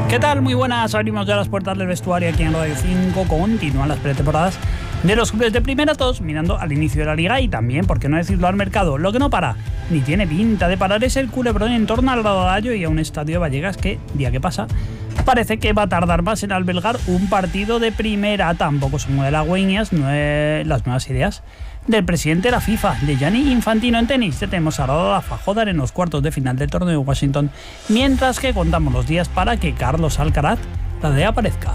¿Qué tal? Muy buenas. Abrimos ya las puertas del vestuario aquí en Radio 5. Continúan las pretemporadas de los clubes de primera, todos mirando al inicio de la liga y también, por qué no decirlo, al mercado. Lo que no para, ni tiene pinta de parar, es el culebrón en torno al Radallo y a un estadio de Vallecas que, día que pasa, parece que va a tardar más en albergar un partido de primera. Tampoco son muy halagüeñas las nuevas ideas del presidente de la FIFA, de Gianni Infantino. En tenis tenemos a Rafa Nadal en los cuartos de final del torneo de Washington, mientras que contamos los días para que Carlos Alcaraz aparezca.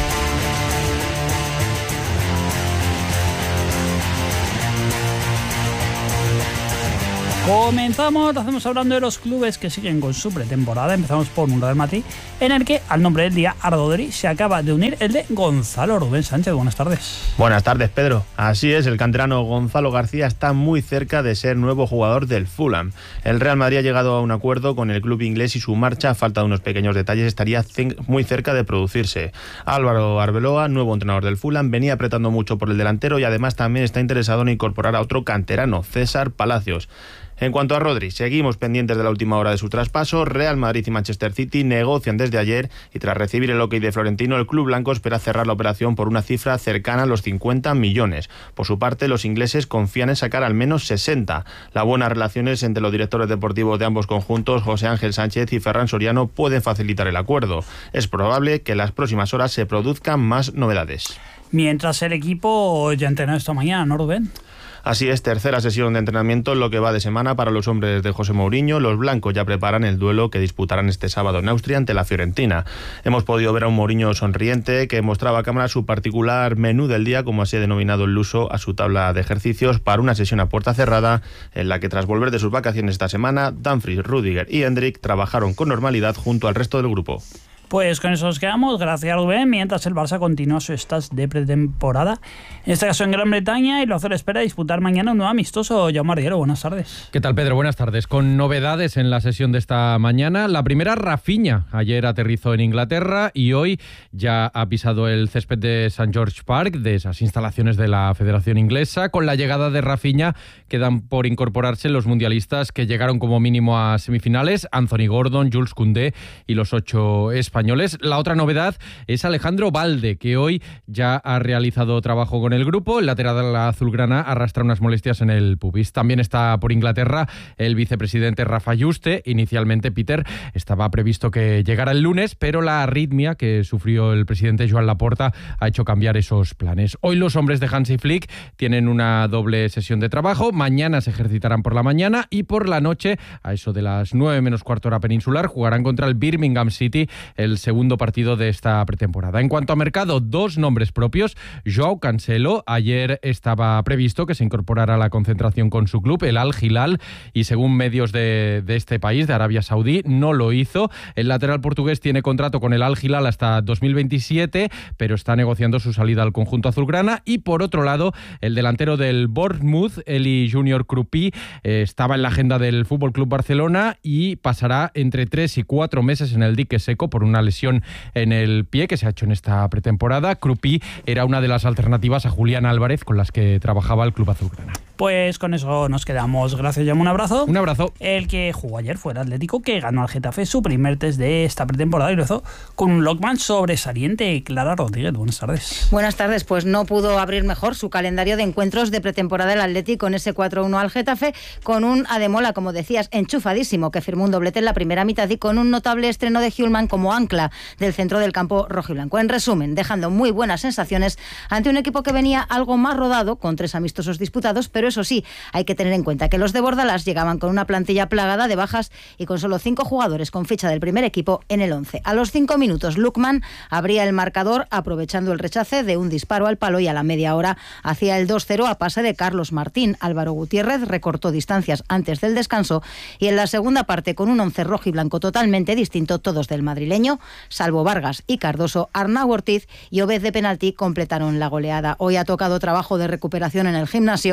Comenzamos, lo hacemos hablando de los clubes que siguen con su pretemporada. Empezamos por un Real Madrid, en el que al nombre del día Ardodori se acaba de unir el de Gonzalo Rubén Sánchez. Buenas tardes. Buenas tardes, Pedro. Así es, el canterano Gonzalo García está muy cerca de ser nuevo jugador del Fulham. El Real Madrid ha llegado a un acuerdo con el club inglés y su marcha, a falta de unos pequeños detalles, estaría muy cerca de producirse. Álvaro Arbeloa, nuevo entrenador del Fulham, venía apretando mucho por el delantero y además también está interesado en incorporar a otro canterano, César Palacios. En cuanto a Rodri, seguimos pendientes de la última hora de su traspaso. Real Madrid y Manchester City negocian desde ayer y tras recibir el ok de Florentino, el club blanco espera cerrar la operación por una cifra cercana a los 50 millones. Por su parte, los ingleses confían en sacar al menos 60. Las buenas relaciones entre los directores deportivos de ambos conjuntos, José Ángel Sánchez y Ferran Soriano, pueden facilitar el acuerdo. Es probable que en las próximas horas se produzcan más novedades. Mientras el equipo ya entrenó esta mañana, ¿no, Rubén? Así es, tercera sesión de entrenamiento en lo que va de semana para los hombres de José Mourinho. Los blancos ya preparan el duelo que disputarán este sábado en Austria ante la Fiorentina. Hemos podido ver a un Mourinho sonriente que mostraba a cámara su particular menú del día, como así ha denominado el luso a su tabla de ejercicios, para una sesión a puerta cerrada en la que, tras volver de sus vacaciones esta semana, Dumfries, Rüdiger y Hendrik trabajaron con normalidad junto al resto del grupo. Pues con eso nos quedamos, gracias Rubén, mientras el Barça continúa su stage de pretemporada, en este caso en Gran Bretaña, y lo hace espera disputar mañana un nuevo amistoso. Jaume Arriero, buenas tardes. ¿Qué tal, Pedro? Buenas tardes. Con novedades en la sesión de esta mañana. La primera, Rafinha. Ayer aterrizó en Inglaterra y hoy ya ha pisado el césped de St. George Park, de esas instalaciones de la Federación Inglesa. Con la llegada de Rafinha quedan por incorporarse los mundialistas que llegaron como mínimo a semifinales: Anthony Gordon, Jules Koundé y los 8 españoles. La otra novedad es Alejandro Balde, que hoy ya ha realizado trabajo con el grupo. El lateral azulgrana arrastra unas molestias en el pubis. También está por Inglaterra el vicepresidente Rafa Yuste. Inicialmente, Peter, estaba previsto que llegara el lunes, pero la arritmia que sufrió el presidente Joan Laporta ha hecho cambiar esos planes. Hoy los hombres de Hansi Flick tienen una doble sesión de trabajo. Mañana se ejercitarán por la mañana y por la noche, a eso de las 9 menos cuarto hora peninsular, jugarán contra el Birmingham City, el segundo partido de esta pretemporada. En cuanto a mercado, dos nombres propios. Joao Cancelo, ayer estaba previsto que se incorporara a la concentración con su club, el Al Hilal, y según medios de este país, de Arabia Saudí, no lo hizo. El lateral portugués tiene contrato con el Al Hilal hasta 2027, pero está negociando su salida al conjunto azulgrana. Y por otro lado, el delantero del Bournemouth, Eli Junior Kruppi, estaba en la agenda del FC Barcelona y pasará entre 3 y 4 meses en el dique seco por una lesión en el pie que se ha hecho en esta pretemporada. Kruppi era una de las alternativas a Julián Álvarez con las que trabajaba el club azulgrana. Pues con eso nos quedamos. Gracias, Jaume. Un abrazo. Un abrazo. El que jugó ayer fue el Atlético, que ganó al Getafe su primer test de esta pretemporada y lo hizo con un lockman sobresaliente. Clara Rodríguez, buenas tardes. Buenas tardes. Pues no pudo abrir mejor su calendario de encuentros de pretemporada del Atlético en ese 4-1 al Getafe, con un Ademola, como decías, enchufadísimo, que firmó un doblete en la primera mitad y con un notable estreno de Hjulman como ancla del centro del campo rojiblanco. En resumen, dejando muy buenas sensaciones ante un equipo que venía algo más rodado, con 3 amistosos disputados, pero eso sí, hay que tener en cuenta que los de Bordalás llegaban con una plantilla plagada de bajas y con solo 5 jugadores con ficha del primer equipo en el 11. A los 5 minutos, Lukman abría el marcador aprovechando el rechace de un disparo al palo y a la media hora hacía el 2-0 a pase de Carlos Martín. Álvaro Gutiérrez recortó distancias antes del descanso y en la segunda parte, con un 11 rojo y blanco totalmente distinto, todos del madrileño, salvo Vargas y Cardoso, Arnau Ortiz y Obed de penalti completaron la goleada. Hoy ha tocado trabajo de recuperación en el gimnasio y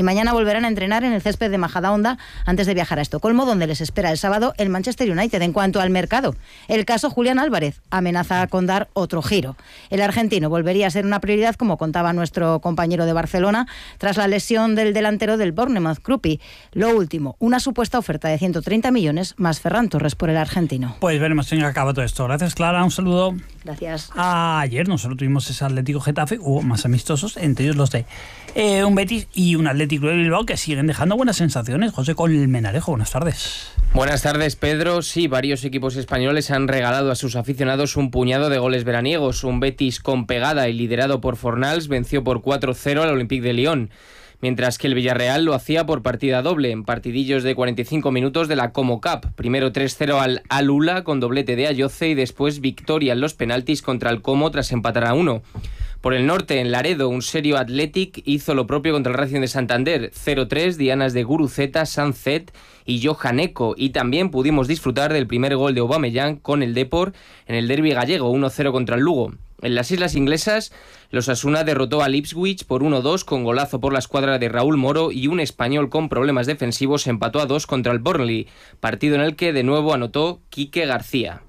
mañana volverán a entrenar en el césped de Majadahonda antes de viajar a Estocolmo, donde les espera el sábado el Manchester United. En cuanto al mercado, el caso Julián Álvarez amenaza con dar otro giro. El argentino volvería a ser una prioridad, como contaba nuestro compañero de Barcelona, tras la lesión del delantero del Bournemouth, Kruppi. Lo último, una supuesta oferta de 130 millones más Ferran Torres por el argentino. Pues veremos en qué acaba todo esto. Gracias, Clara. Un saludo. Gracias. Ayer nosotros tuvimos ese Atlético Getafe, hubo más amistosos, entre ellos los de un Betis y un Atlético de Bilbao, que siguen dejando buenas sensaciones. José Colmenarejo, buenas tardes. Buenas tardes, Pedro. Sí, varios equipos españoles han regalado a sus aficionados un puñado de goles veraniegos. Un Betis con pegada y liderado por Fornals venció por 4-0 al Olympique de Lyon, mientras que el Villarreal lo hacía por partida doble, en partidillos de 45 minutos de la Como Cup. Primero 3-0 al Al-Ula con doblete de Ayoce y después victoria en los penaltis contra el Como tras empatar a 1. Por el norte, en Laredo, un serio Athletic hizo lo propio contra el Racing de Santander, 0-3, dianas de Guruceta, Sanzet y Johan Eco, y también pudimos disfrutar del primer gol de Aubameyang con el Depor en el derbi gallego, 1-0 contra el Lugo. En las Islas Inglesas, los Osasuna derrotó al Ipswich por 1-2 con golazo por la escuadra de Raúl Moro, y un español con problemas defensivos empató a 2 contra el Burnley, partido en el que de nuevo anotó Quique García.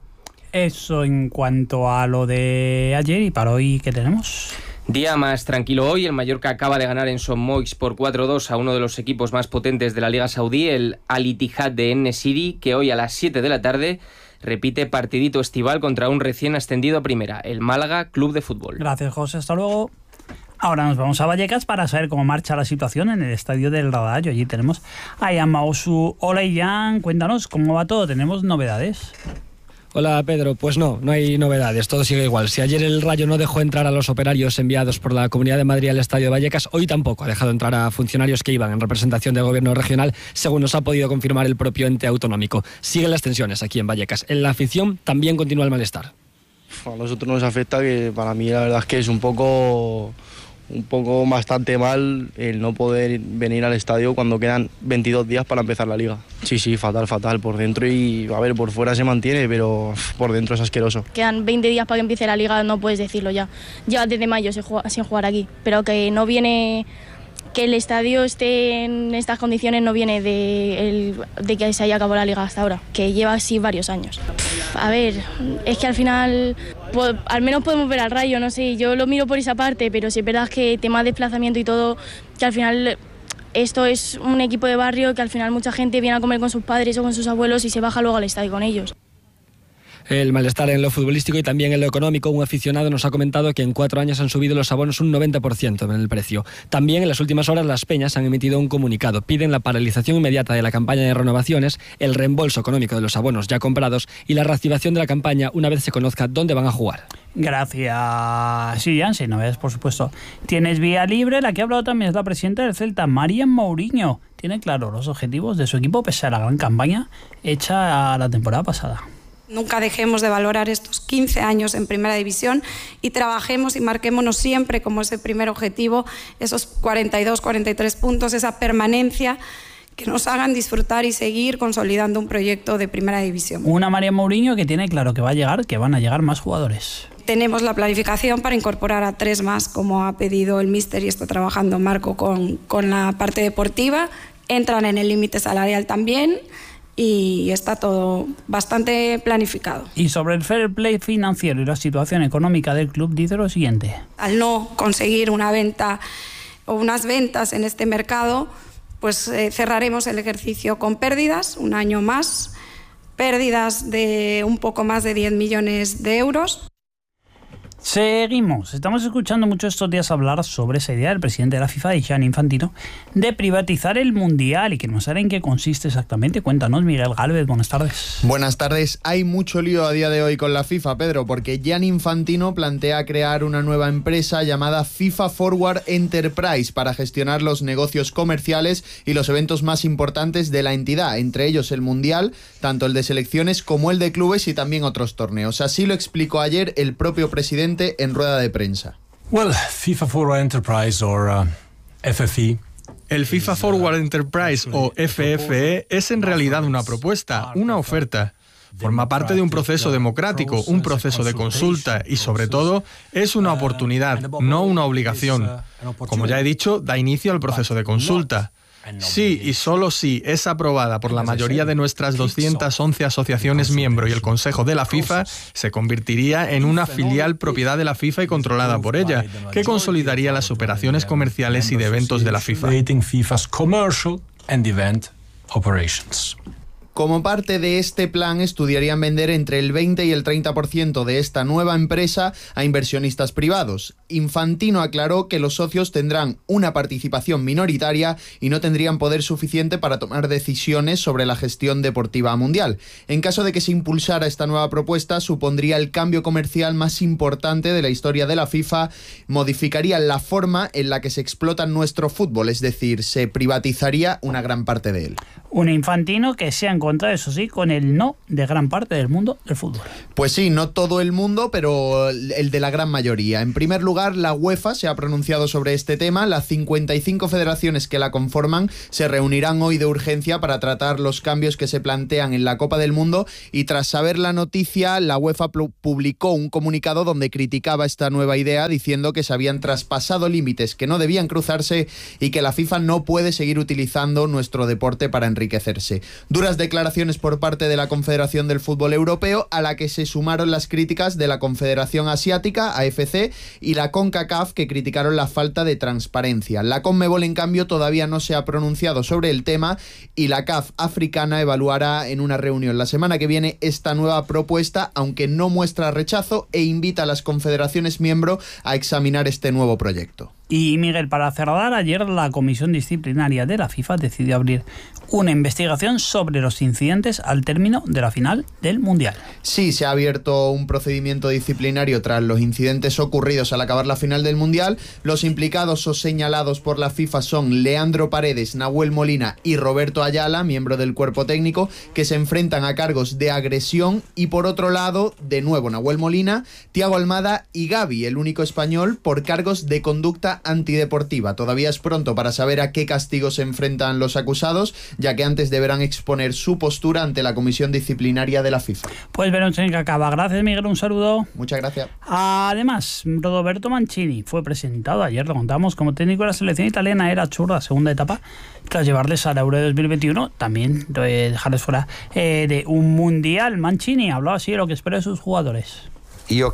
Eso en cuanto a lo de ayer. ¿Y para hoy qué tenemos? Día más tranquilo hoy. El Mallorca acaba de ganar en Son Moix por 4-2 a uno de los equipos más potentes de la Liga Saudí, el Al Ittihad de En-Nesyri, que hoy a las 7 de la tarde repite partidito estival contra un recién ascendido a primera, el Málaga Club de Fútbol. Gracias, José. Hasta luego. Ahora nos vamos a Vallecas para saber cómo marcha la situación en el estadio del Radallo. Allí tenemos a Ian Mausu. Hola, Ian. Cuéntanos cómo va todo. ¿Tenemos novedades? Hola, Pedro. Pues no hay novedades, todo sigue igual. Si ayer el Rayo no dejó entrar a los operarios enviados por la Comunidad de Madrid al Estadio de Vallecas, hoy tampoco ha dejado entrar a funcionarios que iban en representación del gobierno regional, según nos ha podido confirmar el propio ente autonómico. Siguen las tensiones aquí en Vallecas. En la afición también continúa el malestar. A nosotros nos afecta, que para mí la verdad es que es un poco bastante mal el no poder venir al estadio cuando quedan 22 días para empezar la liga. Sí, fatal por dentro, y a ver, por fuera se mantiene, pero por dentro es asqueroso. Quedan 20 días para que empiece la liga, no puedes decirlo ya. Lleva desde mayo sin jugar aquí, pero que no viene, que el estadio esté en estas condiciones no viene de que se haya acabado la liga hasta ahora, que lleva así varios años. A ver, es que al final, pues, al menos podemos ver al Rayo, no sé, yo lo miro por esa parte, pero sí es verdad que tema de desplazamiento y todo, que al final esto es un equipo de barrio que al final mucha gente viene a comer con sus padres o con sus abuelos y se baja luego al estadio con ellos. El malestar en lo futbolístico y también en lo económico. Un aficionado nos ha comentado que en 4 años han subido los abonos un 90% en el precio. También en las últimas horas las peñas han emitido un comunicado. Piden la paralización inmediata de la campaña de renovaciones, el reembolso económico de los abonos ya comprados y la reactivación de la campaña una vez se conozca dónde van a jugar. Gracias, Sirian. Sin novedades, por supuesto. Tienes vía libre. La que ha hablado también es la presidenta del Celta, Marian Mourinho. Tiene claro los objetivos de su equipo pese a la gran campaña hecha la temporada pasada. Nunca dejemos de valorar estos 15 años en Primera División y trabajemos y marquémonos siempre como ese primer objetivo, esos 42, 43 puntos, esa permanencia, que nos hagan disfrutar y seguir consolidando un proyecto de Primera División. Una Marian Mourinho que tiene claro que van a llegar más jugadores. Tenemos la planificación para incorporar a 3 más, como ha pedido el míster y está trabajando Marco con la parte deportiva. Entran en el límite salarial también. Y está todo bastante planificado. Y sobre el fair play financiero y la situación económica del club, dice lo siguiente. Al no conseguir una venta o unas ventas en este mercado, pues cerraremos el ejercicio con pérdidas, un año más, pérdidas de un poco más de 10 millones de euros. Seguimos. Estamos escuchando mucho estos días hablar sobre esa idea del presidente de la FIFA, de Gianni Infantino, de privatizar el Mundial, y que no saben en qué consiste exactamente. Cuéntanos, Miguel Gálvez, buenas tardes. Buenas tardes. Hay mucho lío a día de hoy con la FIFA, Pedro, porque Gianni Infantino plantea crear una nueva empresa llamada FIFA Forward Enterprise para gestionar los negocios comerciales y los eventos más importantes de la entidad, entre ellos el Mundial, tanto el de selecciones como el de clubes y también otros torneos. Así lo explicó ayer el propio presidente en rueda de prensa. Well, FIFA Forward Enterprise or FFE. El FIFA Forward Enterprise o FFE es en realidad una propuesta, una oferta. Forma parte de un proceso democrático, un proceso de consulta y, sobre todo, es una oportunidad, no una obligación. Como ya he dicho, da inicio al proceso de consulta. Sí, y solo si es aprobada por la mayoría de nuestras 211 asociaciones miembro y el Consejo de la FIFA, se convertiría en una filial propiedad de la FIFA y controlada por ella, que consolidaría las operaciones comerciales y de eventos de la FIFA. Como parte de este plan, estudiarían vender entre el 20 y el 30% de esta nueva empresa a inversionistas privados. Infantino aclaró que los socios tendrán una participación minoritaria y no tendrían poder suficiente para tomar decisiones sobre la gestión deportiva mundial. En caso de que se impulsara esta nueva propuesta, supondría el cambio comercial más importante de la historia de la FIFA, modificaría la forma en la que se explota nuestro fútbol, es decir, se privatizaría una gran parte de él. Un Infantino que se ha encontrado, eso sí, con el no de gran parte del mundo del fútbol. Pues sí, no todo el mundo, pero el de la gran mayoría. En primer lugar, la UEFA se ha pronunciado sobre este tema. Las 55 federaciones que la conforman se reunirán hoy de urgencia para tratar los cambios que se plantean en la Copa del Mundo, y tras saber la noticia, la UEFA publicó un comunicado donde criticaba esta nueva idea, diciendo que se habían traspasado límites que no debían cruzarse y que la FIFA no puede seguir utilizando nuestro deporte para enriquecerse. Duras declaraciones por parte de la Confederación del Fútbol Europeo, a la que se sumaron las críticas de la Confederación Asiática, AFC, y la CONCACAF, que criticaron la falta de transparencia. La CONMEBOL, en cambio, todavía no se ha pronunciado sobre el tema, y la CAF africana evaluará en una reunión la semana que viene esta nueva propuesta, aunque no muestra rechazo, e invita a las confederaciones miembro a examinar este nuevo proyecto. Y Miguel, para cerrar, ayer la Comisión Disciplinaria de la FIFA decidió abrir una investigación sobre los incidentes al término de la final del Mundial. Sí, se ha abierto un procedimiento disciplinario tras los incidentes ocurridos al acabar la final del Mundial. Los implicados o señalados por la FIFA son Leandro Paredes, Nahuel Molina y Roberto Ayala, miembro del cuerpo técnico, que se enfrentan a cargos de agresión, y por otro lado, de nuevo Nahuel Molina, Thiago Almada y Gavi, el único español, por cargos de conducta antideportiva. Todavía es pronto para saber a qué castigo se enfrentan los acusados, ya que antes deberán exponer su postura ante la Comisión Disciplinaria de la FIFA. Pues veremos en qué acaba. Gracias, Miguel, un saludo. Muchas gracias. Además, Roberto Mancini fue presentado ayer, lo contamos, como técnico de la selección italiana. Era churra, segunda etapa, tras llevarles a la Euro de 2021, también dejarles fuera de un mundial. Mancini hablaba así de lo que espera de sus jugadores. Creo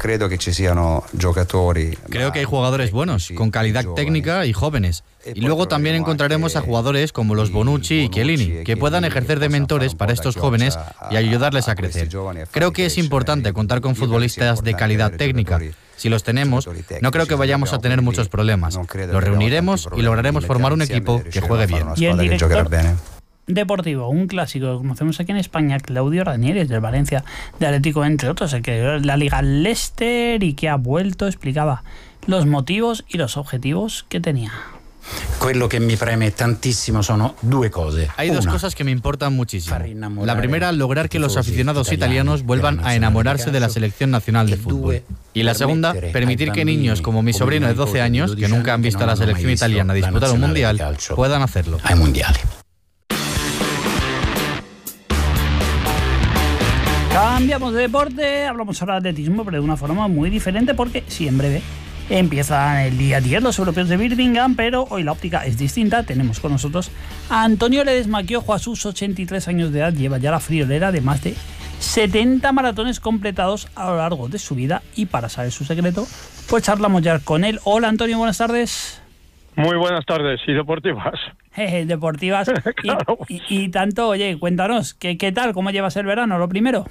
que hay jugadores buenos, con calidad técnica y jóvenes. Y luego también encontraremos a jugadores como los Bonucci y Chiellini, que puedan ejercer de mentores para estos jóvenes y ayudarles a crecer. Creo que es importante contar con futbolistas de calidad técnica. Si los tenemos, no creo que vayamos a tener muchos problemas. Los reuniremos y lograremos formar un equipo que juegue bien. Y el director deportivo, un clásico que conocemos aquí en España, Claudio Ranieri, del Valencia, de Atlético, entre otros, el que la Liga Leicester y que ha vuelto, explicaba los motivos y los objetivos que tenía. Quello che mi preme tantissimo sono due cose. Hay dos cosas que me importan muchísimo. La primera, lograr que los aficionados italianos vuelvan a enamorarse de la selección nacional de fútbol. Y la segunda, permitir que niños como mi sobrino de 12 años, que nunca han visto a la selección italiana disputar un mundial, puedan hacerlo. Ai mondiali. Cambiamos de deporte, hablamos ahora de atletismo, pero de una forma muy diferente, porque sí, en breve empiezan el día 10 los europeos de Birmingham, pero hoy la óptica es distinta. Tenemos con nosotros a Antonio Ledesma, que, ojo, a sus 83 años de edad lleva ya la friolera de más de 70 maratones completados a lo largo de su vida, y para saber su secreto, pues charlamos ya con él. Hola, Antonio, buenas tardes. Muy buenas tardes, y deportivas. Deportivas. Claro. Y tanto, oye, cuéntanos, ¿qué tal? ¿Cómo llevas el verano, lo primero?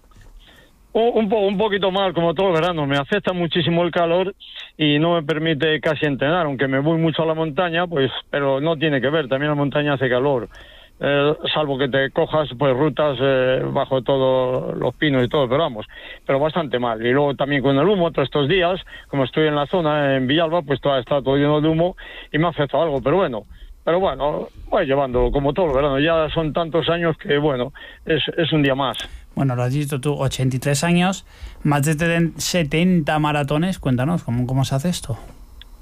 Un poquito mal, como todo el verano. Me afecta muchísimo el calor y no me permite casi entrenar, aunque me voy mucho a la montaña, pues, pero no tiene que ver, también la montaña hace calor. Salvo que te cojas pues rutas bajo todos los pinos y todo, pero bastante mal. Y luego también con el humo, todos estos días, como estoy en la zona, en Villalba, pues está todo lleno de humo y me ha afectado algo, pero bueno, voy llevando como todo el verano. Ya son tantos años que, bueno, es un día más. Bueno, lo has dicho tú, 83 años, más de 70 maratones. Cuéntanos, ¿cómo se hace esto?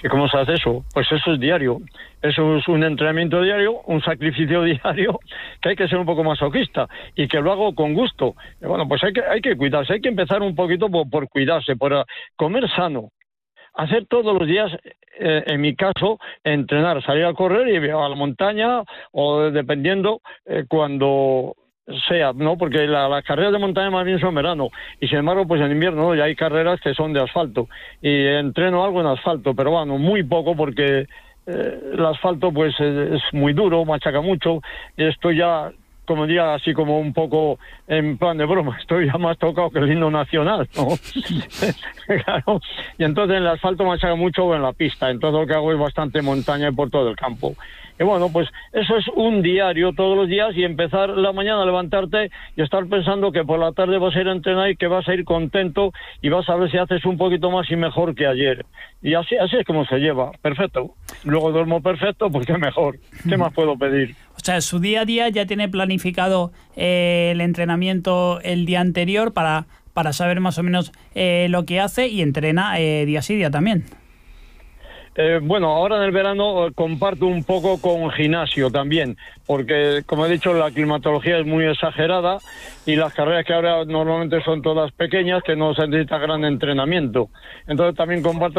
¿Y cómo se hace eso? Pues eso es diario. Eso es un entrenamiento diario, un sacrificio diario, que hay que ser un poco masoquista y que lo hago con gusto. Bueno, pues hay que cuidarse, hay que empezar un poquito por cuidarse, por comer sano. Hacer todos los días, en mi caso, entrenar, salir a correr y a la montaña o dependiendo cuando sea, ¿no? Porque las carreras de montaña más bien son verano y sin embargo pues en invierno, ¿no? Ya hay carreras que son de asfalto y entreno algo en asfalto, pero bueno, muy poco porque el asfalto pues es muy duro, machaca mucho y estoy ya, como diría, así como un poco en plan de broma, estoy ya más tocado que el himno nacional, ¿no? Claro. Y entonces el asfalto machaca mucho en la pista, entonces lo que hago es bastante montaña por todo el campo. Y bueno, pues eso es un diario todos los días y empezar la mañana a levantarte y estar pensando que por la tarde vas a ir a entrenar y que vas a ir contento y vas a ver si haces un poquito más y mejor que ayer. Y así es como se lleva. Perfecto. Luego duermo perfecto, pues qué mejor. ¿Qué más puedo pedir? O sea, su día a día ya tiene planificado el entrenamiento el día anterior para saber más o menos lo que hace y entrena día sí día también. Bueno, ahora en el verano comparto un poco con gimnasio también, porque como he dicho la climatología es muy exagerada y las carreras que ahora normalmente son todas pequeñas que no se necesita gran entrenamiento. Entonces también comparto